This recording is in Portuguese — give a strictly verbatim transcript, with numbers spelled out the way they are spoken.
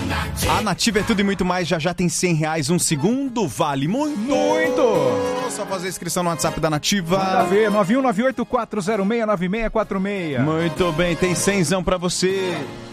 A Nativa é tudo e muito mais. Já já tem cem reais, um segundo. Vale muito. Muito. Só fazer inscrição no WhatsApp da Nativa. Manda ver, nove um nove oito quatro zero seis nove seis quatro seis. Muito bem, tem cenzão pra você.